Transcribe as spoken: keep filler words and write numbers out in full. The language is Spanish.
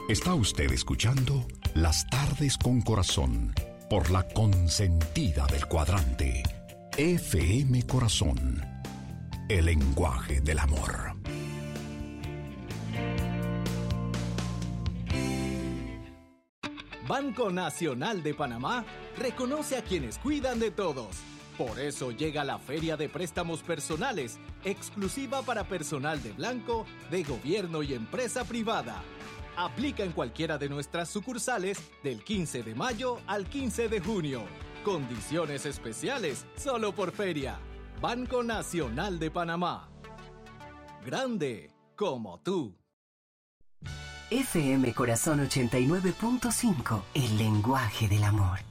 Está usted escuchando Las Tardes con Corazón por la consentida del cuadrante. F M Corazón, el lenguaje del amor. Banco Nacional de Panamá reconoce a quienes cuidan de todos. Por eso llega la Feria de Préstamos Personales, exclusiva para personal de blanco, de gobierno y empresa privada. Aplica en cualquiera de nuestras sucursales del quince de mayo al quince de junio. Condiciones especiales solo por feria. Banco Nacional de Panamá. Grande como tú. F M Corazón ochenta y nueve punto cinco, el lenguaje del amor.